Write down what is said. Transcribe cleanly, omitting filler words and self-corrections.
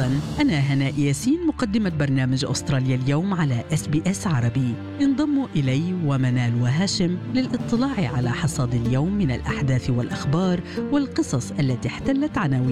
مرحبا، أنا هناء ياسين مقدمة برنامج أستراليا اليوم على SBS عربي. انضموا إلي ومنال وهاشم للاطلاع على حصاد اليوم من الأحداث والأخبار والقصص التي احتلت عناوين